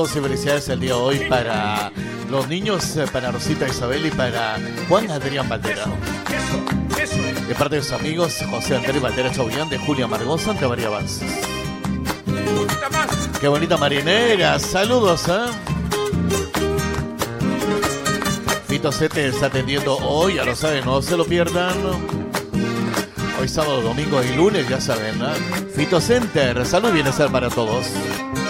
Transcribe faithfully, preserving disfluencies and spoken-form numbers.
Y felicidades el día de hoy para los niños, para Rosita Isabel y para Juan Adrián Valdera. De parte de sus amigos José Andrés Valdera Chaurián, de Julia Margó, Santa María Avances. Qué bonita marinera, saludos, ¿eh? Fito Sete está atendiendo hoy, ya lo saben, no se lo pierdan. Hoy sábado, domingo y lunes, ya saben, ¿eh? Fito Center, salud y bienestar para todos.